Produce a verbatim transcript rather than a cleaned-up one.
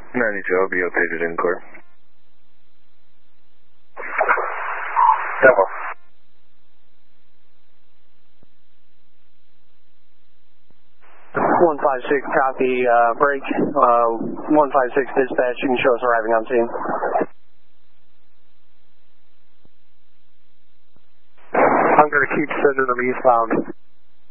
ninety-two, I'll be updated in court. Devil. one five six, copy, uh, break, uh, one five six dispatch, you can show us arriving on scene. I'm going to keep sending them eastbound.